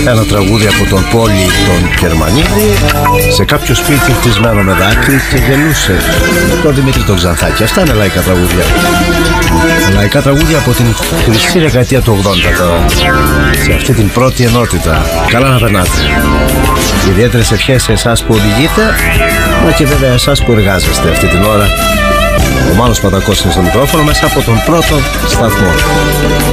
Ένα τραγούδι από τον Πόλη τον Κερμανίδη, σε κάποιο σπίτι χτισμένο με δάκρυ και γελούσε τον Δημήτρη τον Ξανθάκη. Αυτά είναι λαϊκά τραγούδια. Λαϊκά τραγούδια από την χρυσή δεκαετία του 80 τώρα, σε αυτή την πρώτη ενότητα. Καλά να περνάτε. Ιδιαίτερες ευχές σε εσάς που οδηγείτε, μα και βέβαια εσάς που εργάζεστε αυτή την ώρα. Ο Μάνος Πατακός είναι στο μικρόφωνο μέσα από τον πρώτο σταθμό.